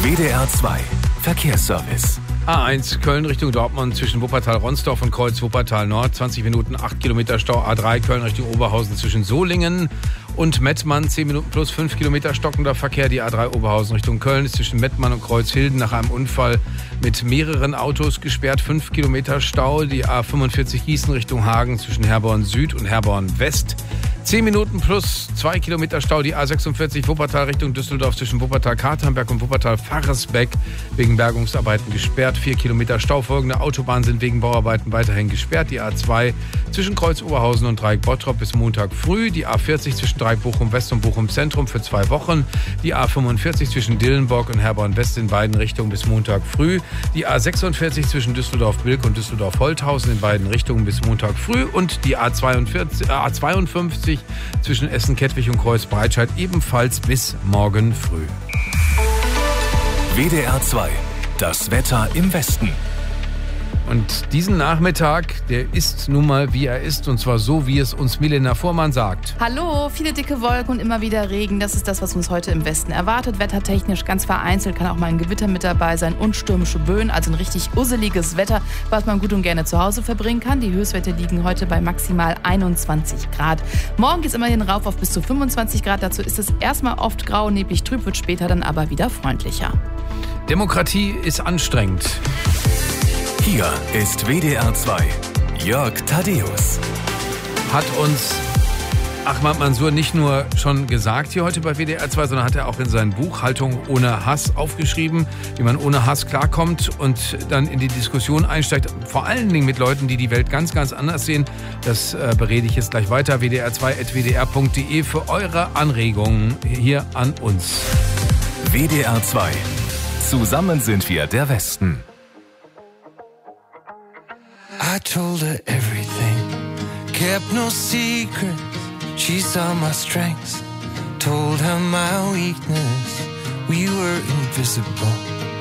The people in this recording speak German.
WDR 2 Verkehrsservice. A1 Köln Richtung Dortmund zwischen Wuppertal-Ronsdorf und Kreuz Wuppertal-Nord. 20 Minuten, 8 Kilometer Stau. A3 Köln Richtung Oberhausen zwischen Solingen und Mettmann. 10 Minuten plus 5 Kilometer stockender Verkehr. Die A3 Oberhausen Richtung Köln ist zwischen Mettmann und Kreuzhilden nach einem Unfall mit mehreren Autos gesperrt. 5 Kilometer Stau. Die A45 Gießen Richtung Hagen zwischen Herborn Süd und Herborn West. 10 Minuten plus 2 Kilometer Stau. Die A46 Wuppertal Richtung Düsseldorf zwischen Wuppertal-Katernberg und Wuppertal-Faresbeck wegen Bergungsarbeiten gesperrt. 4 Kilometer Stau. Folgende Autobahnen sind wegen Bauarbeiten weiterhin gesperrt. Die A2 zwischen Kreuz Oberhausen und Dreieck Bottrop bis Montag früh. Die A40 zwischen Dreieck Bochum West und Bochum Zentrum für 2 Wochen. Die A45 zwischen Dillenburg und Herborn West in beiden Richtungen bis Montag früh. Die A46 zwischen Düsseldorf-Bilk und Düsseldorf-Holthausen in beiden Richtungen bis Montag früh. Und die A52 zwischen Essen-Kettwig und Kreuz-Breitscheid ebenfalls bis morgen früh. WDR 2, das Wetter im Westen. Und diesen Nachmittag, der ist nun mal, wie er ist, und zwar so, wie es uns Milena Fuhrmann sagt. Hallo, viele dicke Wolken und immer wieder Regen. Das ist das, was uns heute im Westen erwartet. Wettertechnisch ganz vereinzelt kann auch mal ein Gewitter mit dabei sein und stürmische Böen. Also ein richtig usseliges Wetter, was man gut und gerne zu Hause verbringen kann. Die Höchstwerte liegen heute bei maximal 21 Grad. Morgen geht es immerhin rauf auf bis zu 25 Grad. Dazu ist es erstmal oft grau, neblig, trüb, wird später dann aber wieder freundlicher. Demokratie ist anstrengend. Hier ist WDR 2. Jörg Thaddeus Hat uns Ahmad Mansour nicht nur schon gesagt hier heute bei WDR 2, sondern hat er auch in seinem Buch Haltung ohne Hass aufgeschrieben, wie man ohne Hass klarkommt und dann in die Diskussion einsteigt, vor allen Dingen mit Leuten, die die Welt ganz, ganz anders sehen. Das berede ich jetzt gleich weiter. WDR2@wdr.de für eure Anregungen hier an uns. WDR 2. Zusammen sind wir der Westen. I told her everything, kept no secrets. She saw my strengths, told her my weakness. We were invisible,